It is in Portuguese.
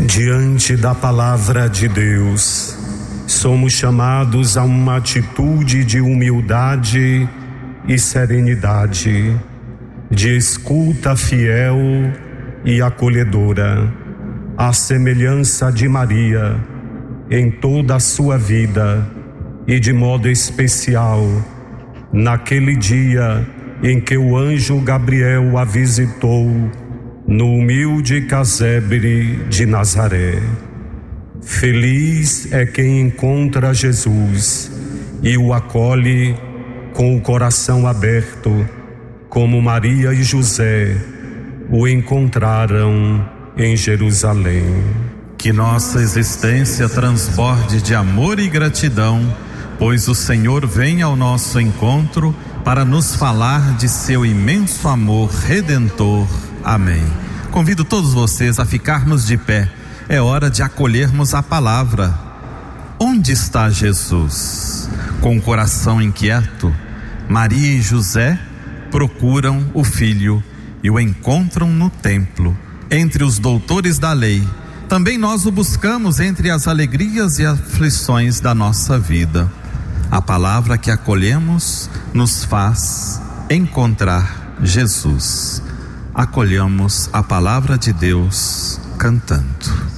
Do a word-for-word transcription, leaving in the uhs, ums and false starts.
Diante da palavra de Deus, somos chamados a uma atitude de humildade e serenidade, de escuta fiel e acolhedora, à semelhança de Maria em toda a sua vida e de modo especial naquele dia em que o anjo Gabriel a visitou no humilde casebre de Nazaré. Feliz é quem encontra Jesus e o acolhe com o coração aberto, como Maria e José o encontraram em Jerusalém. Que nossa existência transborde de amor e gratidão, pois o Senhor vem ao nosso encontro para nos falar de seu imenso amor redentor. Amém. Convido todos vocês a ficarmos de pé. É hora de acolhermos a palavra. Onde está Jesus? Com o coração inquieto, Maria e José procuram o filho e o encontram no templo, entre os doutores da lei. Também nós o buscamos entre as alegrias e aflições da nossa vida. A palavra que acolhemos nos faz encontrar Jesus. Acolhamos a palavra de Deus cantando.